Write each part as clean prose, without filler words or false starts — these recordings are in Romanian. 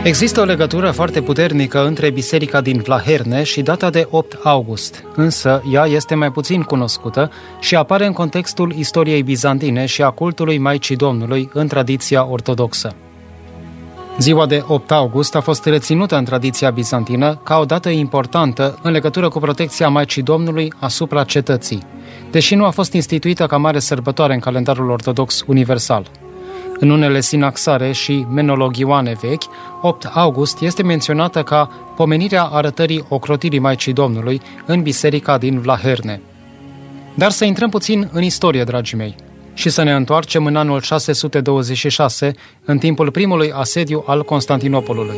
Există o legătură foarte puternică între biserica din Vlaherne și data de 8 august, însă ea este mai puțin cunoscută și apare în contextul istoriei bizantine și a cultului Maicii Domnului în tradiția ortodoxă. Ziua de 8 august a fost reținută în tradiția bizantină ca o dată importantă în legătură cu protecția Maicii Domnului asupra cetății, deși nu a fost instituită ca mare sărbătoare în calendarul ortodox universal. În unele sinaxare și menologioane vechi, 8 august este menționată ca pomenirea arătării ocrotirii Maicii Domnului în biserica din Vlaherne. Dar să intrăm puțin în istorie, dragii mei, și să ne întoarcem în anul 626, în timpul primului asediu al Constantinopolului.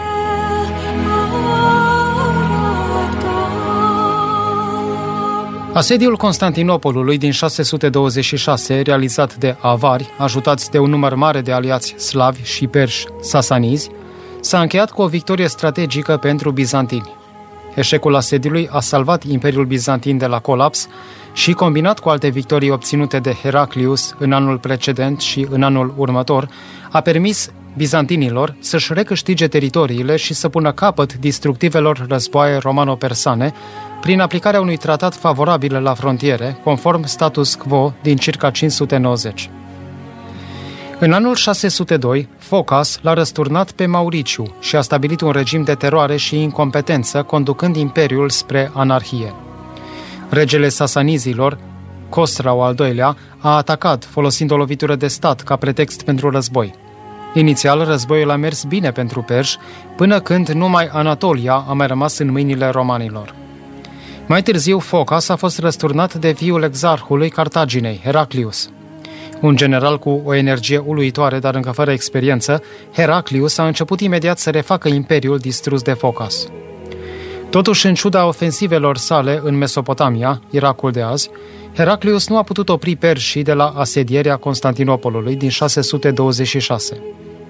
Asediul Constantinopolului din 626, realizat de avari, ajutați de un număr mare de aliați slavi și perși sasanizi, s-a încheiat cu o victorie strategică pentru bizantini. Eșecul asediului a salvat Imperiul Bizantin de la colaps și, combinat cu alte victorii obținute de Heraclius în anul precedent și în anul următor, a permis bizantinilor să-și recâștige teritoriile și să pună capăt destructivelor războaie romano-persane prin aplicarea unui tratat favorabil la frontiere, conform status quo din circa 590. În anul 602, Phocas l-a răsturnat pe Mauriciu și a stabilit un regim de teroare și incompetență, conducând imperiul spre anarhie. Regele sasanizilor, Khosrau al II-lea, a atacat folosind o lovitură de stat ca pretext pentru război. Inițial, războiul a mers bine pentru perși, până când numai Anatolia a mai rămas în mâinile romanilor. Mai târziu, Phocas a fost răsturnat de fiul exarhului Cartaginei, Heraclius. Un general cu o energie uluitoare, dar încă fără experiență, Heraclius a început imediat să refacă imperiul distrus de Phocas. Totuși, în ciuda ofensivelor sale în Mesopotamia, Irakul de azi, Heraclius nu a putut opri perșii de la asedierea Constantinopolului din 626.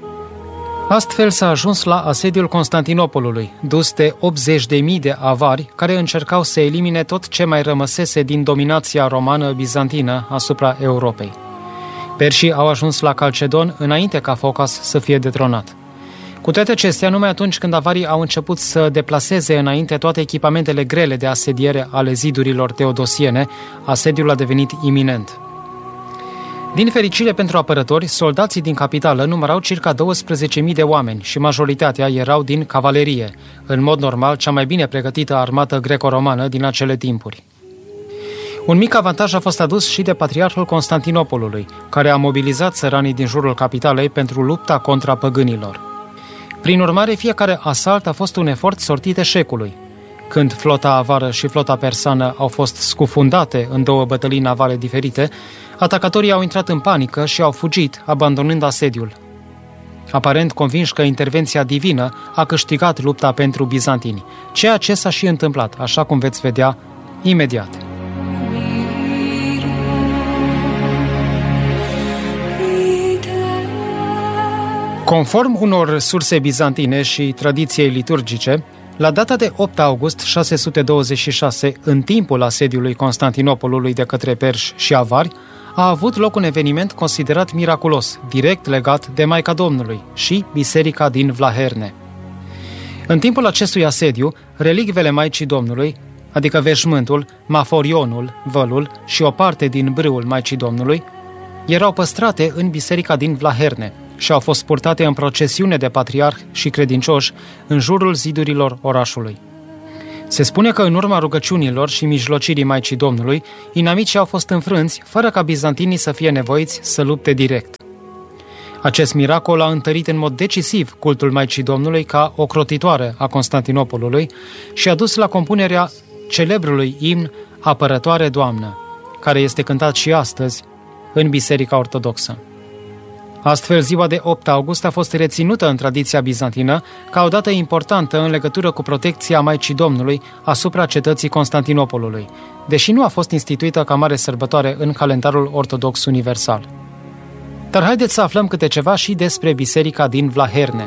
Astfel s-a ajuns la asediul Constantinopolului, dus de 80.000 de avari care încercau să elimine tot ce mai rămăsese din dominația romană-bizantină asupra Europei. Perșii au ajuns la Calcedon înainte ca Phocas să fie detronat. Cu toate acestea, numai atunci când avarii au început să deplaseze înainte toate echipamentele grele de asediere ale zidurilor teodosiene, asediul a devenit iminent. Din fericire pentru apărători, soldații din capitală numărau circa 12.000 de oameni și majoritatea erau din cavalerie, în mod normal cea mai bine pregătită armată greco-romană din acele timpuri. Un mic avantaj a fost adus și de patriarhul Constantinopolului, care a mobilizat țăranii din jurul capitalei pentru lupta contra păgânilor. Prin urmare, fiecare asalt a fost un efort sortit eșecului. Când flota avară și flota persană au fost scufundate în două bătălii navale diferite, atacatorii au intrat în panică și au fugit, abandonând asediul. Aparent convinși că intervenția divină a câștigat lupta pentru bizantini, ceea ce s-a și întâmplat, așa cum veți vedea imediat. Conform unor surse bizantine și tradiției liturgice, la data de 8 august 626, în timpul asediului Constantinopolului de către perși și avari, a avut loc un eveniment considerat miraculos, direct legat de Maica Domnului și biserica din Vlaherne. În timpul acestui asediu, relicvele Maicii Domnului, adică veșmântul, maforionul, vălul și o parte din brâul Maicii Domnului, erau păstrate în biserica din Vlaherne și au fost purtate în procesiune de patriarh și credincioși în jurul zidurilor orașului. Se spune că în urma rugăciunilor și mijlocirii Maicii Domnului, inamicii au fost înfrânți fără ca bizantinii să fie nevoiți să lupte direct. Acest miracol a întărit în mod decisiv cultul Maicii Domnului ca ocrotitoare a Constantinopolului și a dus la compunerea celebrului imn Apărătoare Doamnă, care este cântat și astăzi în Biserica Ortodoxă. Astfel, ziua de 8 august a fost reținută în tradiția bizantină ca o dată importantă în legătură cu protecția Maicii Domnului asupra cetății Constantinopolului, deși nu a fost instituită ca mare sărbătoare în calendarul ortodox universal. Dar haideți să aflăm câte ceva și despre biserica din Vlaherne.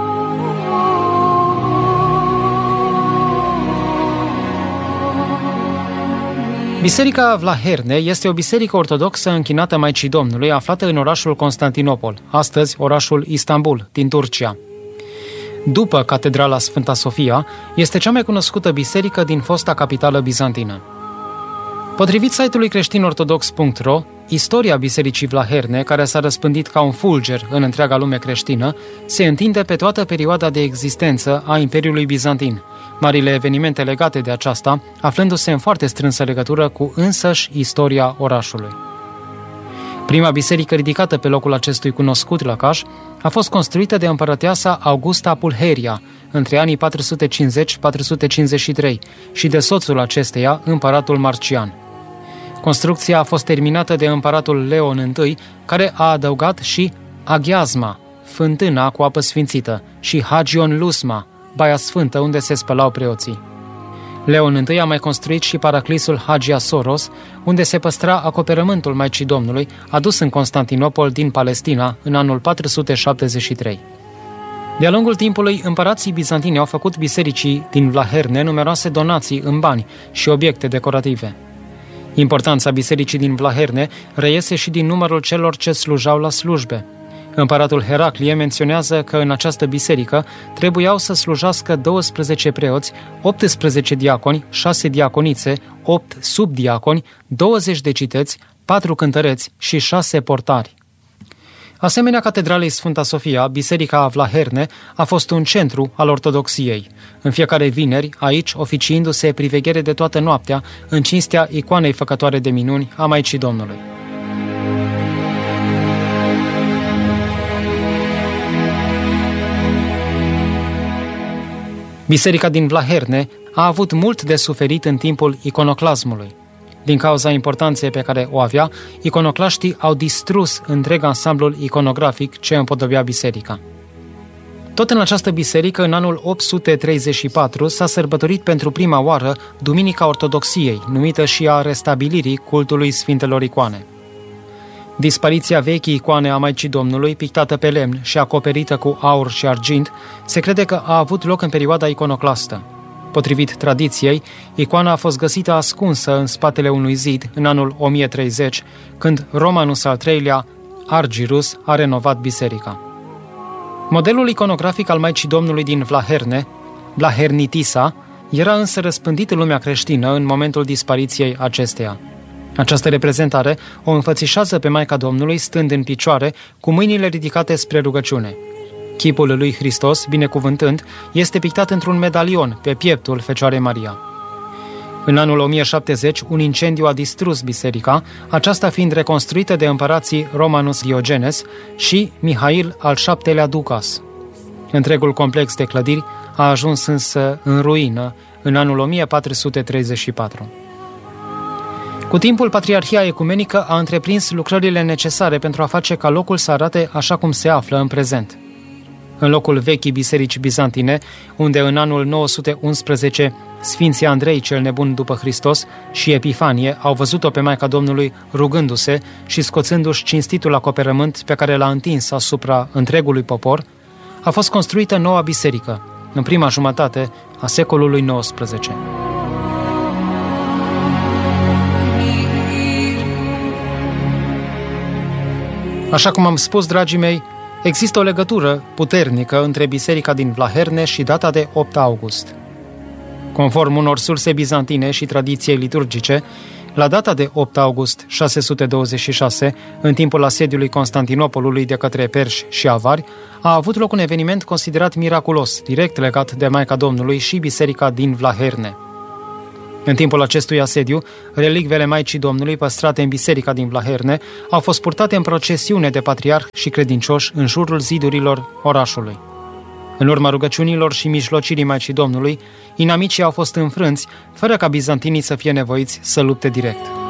Biserica Vlaherne este o biserică ortodoxă închinată Maicii Domnului, aflată în orașul Constantinopol, astăzi orașul Istanbul, din Turcia. După Catedrala Sfânta Sofia, este cea mai cunoscută biserică din fosta capitală bizantină. Potrivit site-ului creștinortodox.ro, istoria Bisericii Vlaherne, care s-a răspândit ca un fulger în întreaga lume creștină, se întinde pe toată perioada de existență a Imperiului Bizantin, marile evenimente legate de aceasta aflându-se în foarte strânsă legătură cu însăși istoria orașului. Prima biserică ridicată pe locul acestui cunoscut lăcaș a fost construită de împărăteasa Augusta Pulcheria între anii 450-453 și de soțul acesteia, împăratul Marcian. Construcția a fost terminată de împăratul Leon I, care a adăugat și Aghiazma, fântâna cu apă sfințită, și Hagion Lusma, baia sfântă unde se spălau preoții. Leon I a mai construit și paraclisul Hagia Soros, unde se păstra acoperământul Maicii Domnului, adus în Constantinopol din Palestina în anul 473. De-a lungul timpului, împărații bizantini au făcut bisericii din Vlaherne numeroase donații în bani și obiecte decorative. Importanța bisericii din Vlaherne reiese și din numărul celor ce slujau la slujbe. Împăratul Heraclie menționează că în această biserică trebuiau să slujească 12 preoți, 18 diaconi, 6 diaconițe, 8 subdiaconi, 20 de citeți, 4 cântăreți și 6 portari. Asemenea Catedralei Sfânta Sofia, Biserica Vlaherne a fost un centru al ortodoxiei. În fiecare vineri, aici oficiindu-se priveghere de toată noaptea, în cinstea icoanei făcătoare de minuni a Maicii Domnului. Biserica din Vlaherne a avut mult de suferit în timpul iconoclasmului. Din cauza importanței pe care o avea, iconoclaștii au distrus întreg ansamblul iconografic ce împodobea biserica. Tot în această biserică, în anul 834, s-a sărbătorit pentru prima oară Duminica Ortodoxiei, numită și a restabilirii cultului Sfintelor Icoane. Dispariția vechii icoane a Maicii Domnului, pictată pe lemn și acoperită cu aur și argint, se crede că a avut loc în perioada iconoclastă. Potrivit tradiției, icoana a fost găsită ascunsă în spatele unui zid în anul 1030, când Romanus al III-lea, Argirus, a renovat biserica. Modelul iconografic al Maicii Domnului din Vlaherne, Vlahernitisa, era însă răspândit în lumea creștină în momentul dispariției acesteia. Această reprezentare o înfățișează pe Maica Domnului stând în picioare, cu mâinile ridicate spre rugăciune. Chipul lui Hristos, binecuvântând, este pictat într-un medalion pe pieptul Fecioarei Maria. În anul 1070, un incendiu a distrus biserica, aceasta fiind reconstruită de împărații Romanus Diogenes și Mihail al VII-lea Ducas. Întregul complex de clădiri a ajuns însă în ruină în anul 1434. Cu timpul, Patriarhia Ecumenică a întreprins lucrările necesare pentru a face ca locul să arate așa cum se află în prezent. În locul vechii biserici bizantine, unde în anul 911 Sfinții Andrei cel Nebun după Hristos și Epifanie au văzut-o pe Maica Domnului rugându-se și scoțându-și cinstitul acoperământ pe care l-a întins asupra întregului popor, a fost construită noua biserică, în prima jumătate a secolului XIX. Așa cum am spus, dragii mei, există o legătură puternică între biserica din Vlaherne și data de 8 august. Conform unor surse bizantine și tradiției liturgice, la data de 8 august 626, în timpul asediului Constantinopolului de către perși și avari, a avut loc un eveniment considerat miraculos, direct legat de Maica Domnului și biserica din Vlaherne. În timpul acestui asediu, relicvele Maicii Domnului păstrate în biserica din Vlaherne au fost purtate în procesiune de patriarh și credincioși în jurul zidurilor orașului. În urma rugăciunilor și mijlocirii Maicii Domnului, inamicii au fost înfrânți, fără ca bizantinii să fie nevoiți să lupte direct.